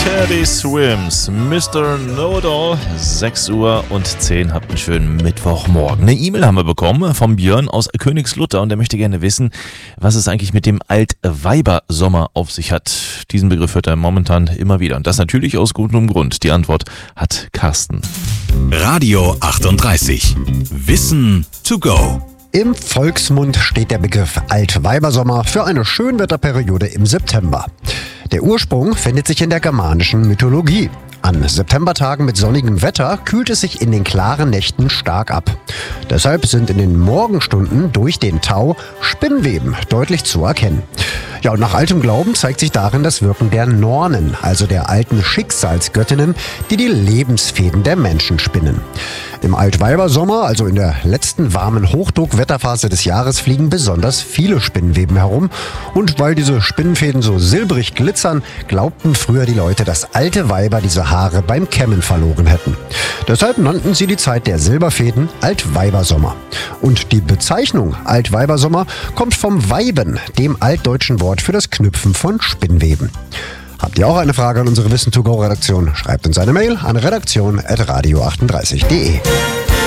Teddy Swims, Mr. Know-It-All, 6 Uhr und 10, habt einen schönen Mittwochmorgen. Eine E-Mail haben wir bekommen vom Björn aus Königslutter und der möchte gerne wissen, was es eigentlich mit dem Altweibersommer auf sich hat. Diesen Begriff hört er momentan immer wieder und das natürlich aus gutem Grund. Die Antwort hat Carsten. Radio 38. Wissen to go. Im Volksmund steht der Begriff Altweibersommer für eine Schönwetterperiode im September. Der Ursprung findet sich in der germanischen Mythologie. An Septembertagen mit sonnigem Wetter kühlt es sich in den klaren Nächten stark ab. Deshalb sind in den Morgenstunden durch den Tau Spinnweben deutlich zu erkennen. Ja, und nach altem Glauben zeigt sich darin das Wirken der Nornen, also der alten Schicksalsgöttinnen, die die Lebensfäden der Menschen spinnen. Im Altweibersommer, also in der letzten warmen Hochdruckwetterphase des Jahres, fliegen besonders viele Spinnweben herum. Und weil diese Spinnenfäden so silbrig glitzern, glaubten früher die Leute, dass alte Weiber diese Haare beim Kämmen verloren hätten. Deshalb nannten sie die Zeit der Silberfäden Altweibersommer. Und die Bezeichnung Altweibersommer kommt vom Weiben, dem altdeutschen Wort für das Knüpfen von Spinnweben. Habt ihr auch eine Frage an unsere Wissen-to-go-Redaktion? Schreibt uns eine Mail an redaktion@radio38.de.